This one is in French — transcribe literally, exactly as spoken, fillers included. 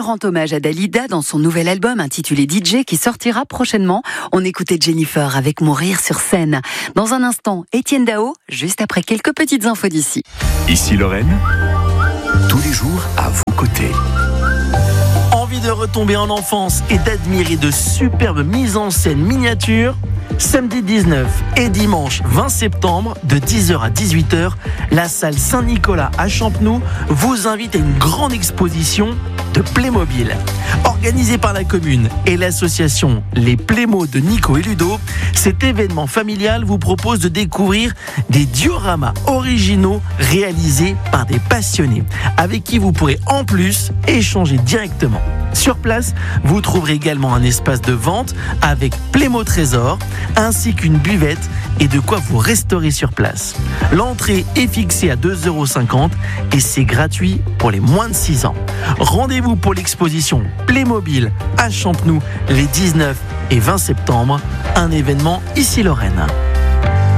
rend hommage à Dalida dans son nouvel album intitulé D J qui sortira prochainement. On écoutait Jennifer avec Mourir sur scène. Dans un instant, Étienne Dao, juste après quelques petites infos d'ici. Ici Lorraine, tous les jours à vos côtés. Envie de retomber en enfance et d'admirer de superbes mises en scène miniatures? Samedi dix-neuf et dimanche vingt septembre, de dix heures à dix-huit heures, la salle Saint-Nicolas à Champenoux vous invite à une grande exposition de Playmobil. Organisée par la commune et l'association Les Playmo de Nico et Ludo, cet événement familial vous propose de découvrir des dioramas originaux réalisés par des passionnés, avec qui vous pourrez en plus échanger directement. Sur place, vous trouverez également un espace de vente avec Playmo Trésor, ainsi qu'une buvette et de quoi vous restaurer sur place. L'entrée est fixée à deux euros cinquante et c'est gratuit pour les moins de six ans. Rendez-vous pour l'exposition Playmobil à Champenoux les dix-neuf et vingt septembre, un événement ici Lorraine.